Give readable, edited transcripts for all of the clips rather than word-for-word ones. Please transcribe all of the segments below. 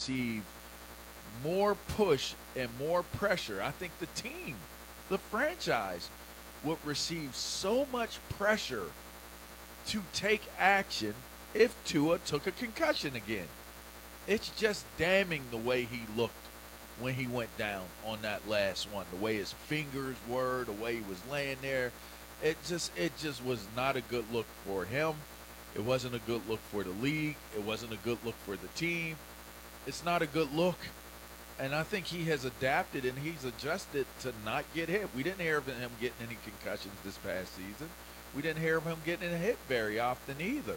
receive more push and more pressure. I think the team, the franchise, would receive so much pressure to take action if Tua took a concussion again. It's just damning the way he looked when he went down on that last one. The way his fingers were, the way he was laying there. It just was not a good look for him. It wasn't a good look for the league. It wasn't a good look for the team. It's not a good look. And I think he has adapted and he's adjusted to not get hit. We didn't hear of him getting any concussions this past season. We didn't hear of him getting hit very often either.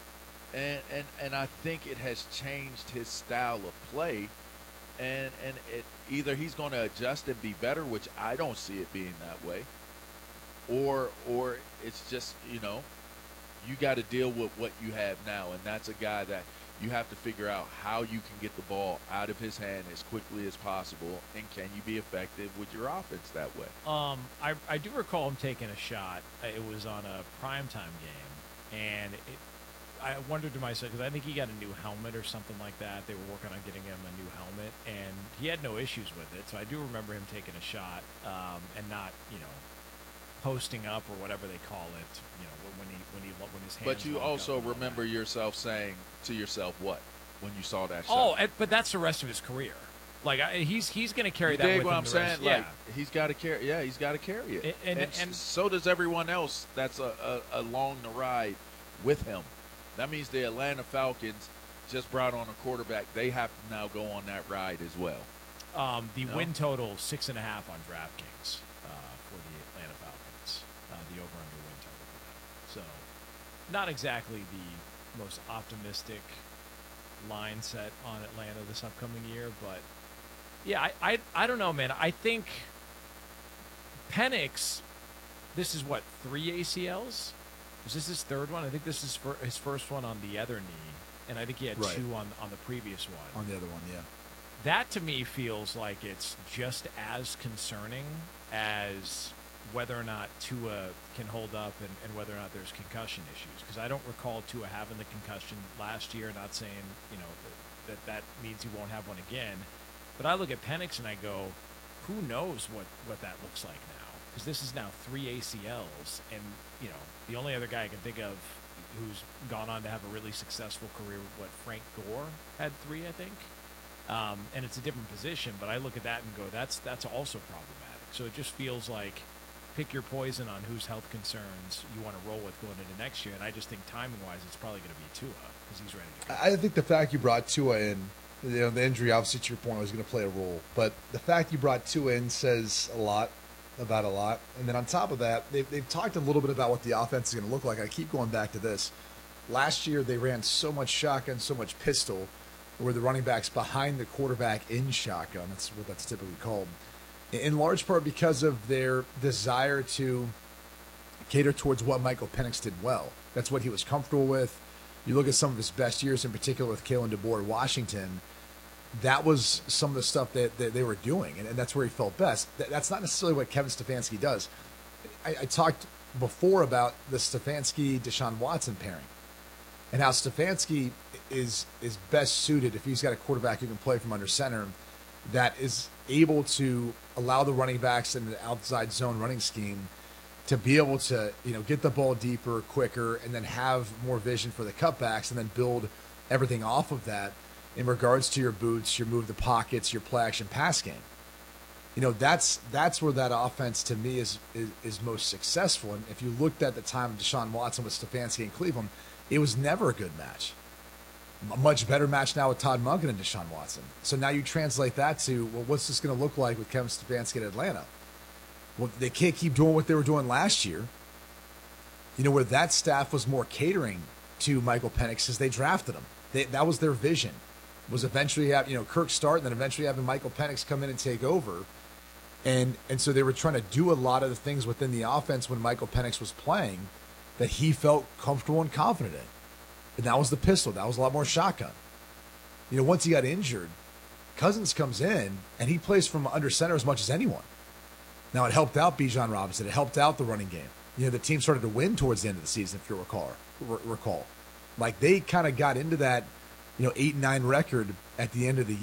And I think it has changed his style of play. And it either he's going to adjust and be better, which I don't see it being that way, or it's just, you got to deal with what you have now, and that's a guy that you have to figure out how you can get the ball out of his hand as quickly as possible, and can you be effective with your offense that way? I do recall him taking a shot. It was on a primetime game, and I wondered to myself, because I think he got a new helmet or something like that. They were working on getting him a new helmet, and he had no issues with it. So I do remember him taking a shot and not, posting up or whatever they call it, when his hands. But you also remember yourself saying to yourself what when you saw that shot? Oh, but that's the rest of his career. Like he's going to carry that with him. What I'm saying? Rest, like he's got to carry. Yeah, he's got to carry it, and so does everyone else that's along the ride with him. That means the Atlanta Falcons just brought on a quarterback. They have to now go on that ride as well. The win total 6.5 on DraftKings for the Atlanta Falcons. The over/under win total for them. So, not exactly the most optimistic line set on Atlanta this upcoming year, but yeah, I don't know, man. I think Penix. This is what, 3 ACLs? Is this his third one? I think this is his first one on the other knee, and I think he had 2 on the previous one. On the other one, yeah. That, to me, feels like it's just as concerning as whether or not Tua can hold up and whether or not there's concussion issues. Because I don't recall Tua having the concussion last year, not saying, that means he won't have one again. But I look at Penix and I go, who knows what that looks like now? Because this is now 3 ACLs, and, the only other guy I can think of who's gone on to have a really successful career, Frank Gore had 3, I think. And it's a different position, but I look at that and go, that's also problematic. So it just feels like pick your poison on whose health concerns you want to roll with going into next year. And I just think timing-wise, it's probably going to be Tua because he's ready to go. I think the fact you brought Tua in, the injury, obviously, to your point, was going to play a role. But the fact you brought Tua in says a lot. About a lot. And then on top of that, they've talked a little bit about what the offense is going to look like. I keep going back to this. Last year, they ran so much shotgun, so much pistol, where the running back's behind the quarterback in shotgun. That's what that's typically called. In large part because of their desire to cater towards what Michael Penix did well. That's what he was comfortable with. You look at some of his best years, in particular with Kalen DeBoer at Washington, that was some of the stuff that they were doing, and that's where he felt best. That's not necessarily what Kevin Stefanski does. I talked before about the Stefanski-Deshaun Watson pairing and how Stefanski is best suited if he's got a quarterback who can play from under center that is able to allow the running backs in the outside zone running scheme to be able to get the ball deeper, quicker, and then have more vision for the cutbacks and then build everything off of that. In regards to your boots, your move the pockets, your play action pass game, that's where that offense to me is most successful. And if you looked at the time of Deshaun Watson with Stefanski in Cleveland, it was never a good match. A much better match now with Todd Monken and Deshaun Watson. So now you translate that to, well, what's this going to look like with Kevin Stefanski in Atlanta? Well, they can't keep doing what they were doing last year. Where that staff was more catering to Michael Penix as they drafted him. That was their vision. Was eventually have Kirk start and then eventually having Michael Penix come in and take over, and so they were trying to do a lot of the things within the offense when Michael Penix was playing that he felt comfortable and confident in, and that was the pistol. That was a lot more shotgun. Once he got injured, Cousins comes in and he plays from under center as much as anyone. Now it helped out Bijan Robinson. It helped out the running game. The team started to win towards the end of the season, if you recall. Like they kind of got into that 8-9 record at the end of the